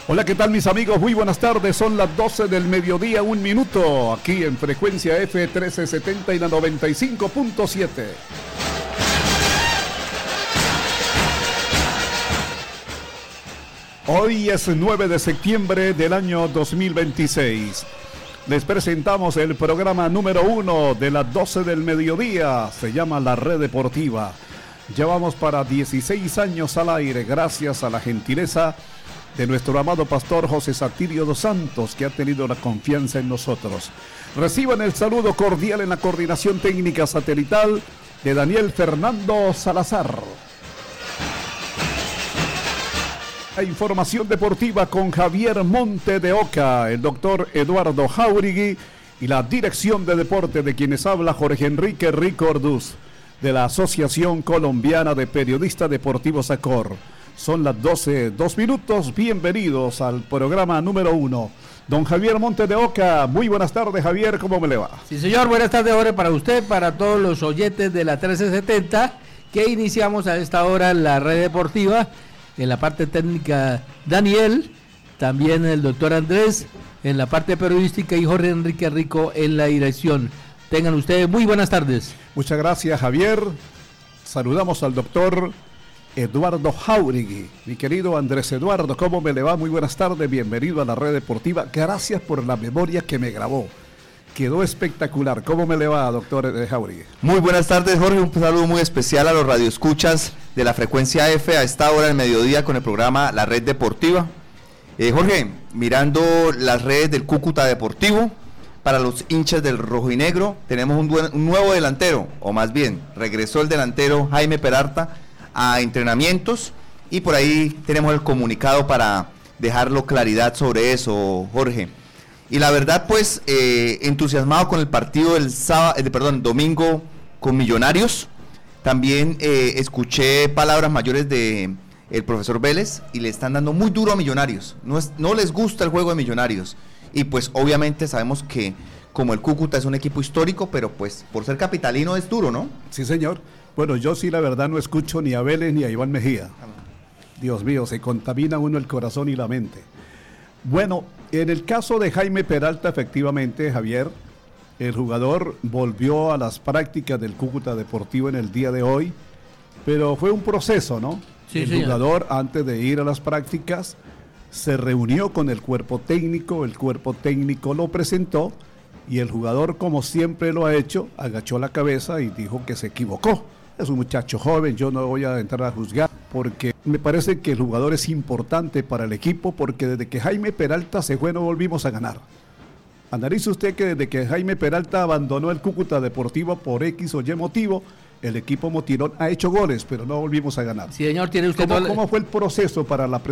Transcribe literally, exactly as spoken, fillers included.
Hola, ¿qué tal mis amigos? Muy buenas tardes, son las doce del mediodía, un minuto, aquí en frecuencia F trece setenta y la noventa y cinco punto siete. Hoy es nueve de septiembre del año dos mil veintiséis. Les presentamos el programa número uno de las doce del mediodía, se llama La Red Deportiva. Llevamos para dieciséis años al aire, gracias a la gentileza de nuestro amado pastor José Satirio dos Santos, que ha tenido la confianza en nosotros. Reciban el saludo cordial en la coordinación técnica satelital de Daniel Fernando Salazar. La información deportiva con Javier Monte de Oca, el doctor Eduardo Jauregui y la dirección de deporte de quienes habla Jorge Enrique Rico Orduz, de la Asociación Colombiana de Periodistas Deportivos ACOR. Son las doce, dos minutos, bienvenidos al programa número uno. Don Javier Monte de Oca, muy buenas tardes, Javier, ¿cómo me le va? Sí, señor, buenas tardes, Jorge, para usted, para todos los oyentes de la trece setenta, que iniciamos a esta hora la red deportiva, en la parte técnica Daniel, también el doctor Andrés, en la parte periodística y Jorge Enrique Rico en la dirección. Tengan ustedes muy buenas tardes. Muchas gracias, Javier. Saludamos al doctor Eduardo Jauregui. Mi querido Andrés Eduardo, ¿cómo me le va? Muy buenas tardes, bienvenido a la red deportiva. Gracias por la memoria que me grabó. Quedó espectacular. ¿Cómo me le va, doctor Jauregui? Muy buenas tardes, Jorge. Un saludo muy especial a los radioescuchas de la frecuencia F a esta hora del mediodía con el programa La Red Deportiva. Eh, Jorge, mirando las redes del Cúcuta Deportivo, para los hinchas del rojo y negro, tenemos un, buen, un nuevo delantero, o más bien, regresó el delantero Jaime Peralta a entrenamientos, y por ahí tenemos el comunicado para dejarlo claridad sobre eso, Jorge. Y la verdad, pues, eh, entusiasmado con el partido del sábado, eh, perdón, domingo con Millonarios. También eh, escuché palabras mayores de el profesor Vélez y le están dando muy duro a Millonarios. No, es, no les gusta el juego de Millonarios. Y pues obviamente sabemos que como el Cúcuta es un equipo histórico, pero pues por ser capitalino es duro, ¿no? Sí, señor. Bueno, yo sí la verdad no escucho ni a Vélez ni a Iván Mejía. Dios mío, se contamina uno el corazón y la mente. Bueno, en el caso de Jaime Peralta, efectivamente, Javier, el jugador volvió a las prácticas del Cúcuta Deportivo en el día de hoy, pero fue un proceso, ¿no? Sí, el señor. jugador, antes de ir a las prácticas, se reunió con el cuerpo técnico, el cuerpo técnico lo presentó y el jugador, como siempre lo ha hecho, agachó la cabeza y dijo que se equivocó. Es un muchacho joven, yo no voy a entrar a juzgar, porque me parece que el jugador es importante para el equipo, porque desde que Jaime Peralta se fue no volvimos a ganar. Analice usted que desde que Jaime Peralta abandonó el Cúcuta Deportivo por X o Y motivo, el equipo Motirón ha hecho goles, pero no volvimos a ganar. Sí, señor, tiene usted ¿Cómo, todo... ¿Cómo fue el proceso para la presentación?